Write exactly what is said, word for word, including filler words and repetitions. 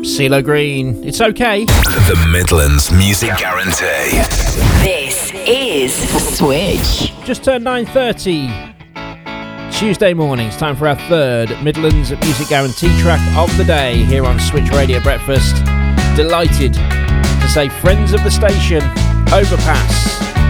CeeLo Green, it's okay. The Midlands Music Guarantee. This is Switch. Just turned nine thirty. Tuesday morning. It's time for our third Midlands Music Guarantee track of the day here on Switch Radio Breakfast. Delighted to say friends of the station, Overpass.